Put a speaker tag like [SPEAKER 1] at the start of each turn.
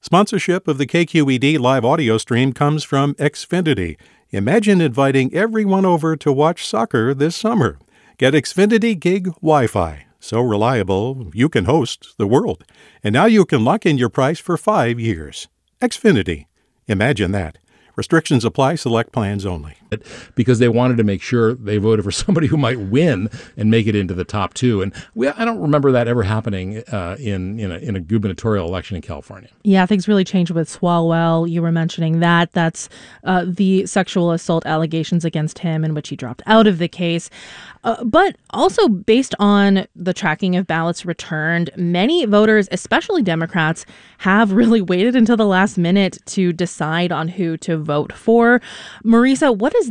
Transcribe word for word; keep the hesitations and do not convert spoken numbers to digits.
[SPEAKER 1] Sponsorship of the K Q E D live audio stream comes from Xfinity. Imagine inviting everyone over to watch soccer this summer. Get Xfinity Gig Wi-Fi. So reliable, you can host the world. And now you can lock in your price for five years. Xfinity. Imagine that. Restrictions apply. Select plans only.
[SPEAKER 2] Because they wanted to make sure they voted for somebody who might win and make it into the top two. And we, I don't remember that ever happening uh, in, in, a, in a gubernatorial election in California.
[SPEAKER 3] Yeah, things really changed with Swalwell. You were mentioning that. That's uh, the sexual assault allegations against him in which he dropped out of the case. Uh, but also based on the tracking of ballots returned, many voters, especially Democrats, have really waited until the last minute to decide on who to vote for. Marisa, what does